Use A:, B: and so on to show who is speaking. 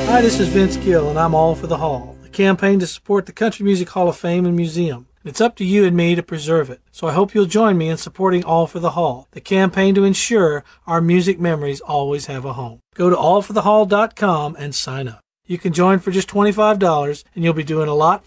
A: Hi, this is Vince Gill, and I'm all for the Hall, the campaign to support the Country Music Hall of Fame and Museum. It's up to you and me to preserve it, so I hope you'll join me in supporting All for the Hall, the campaign to ensure our music memories always have a home. Go to allforthehall.com and sign up. You can join for just $25, and you'll be doing a lot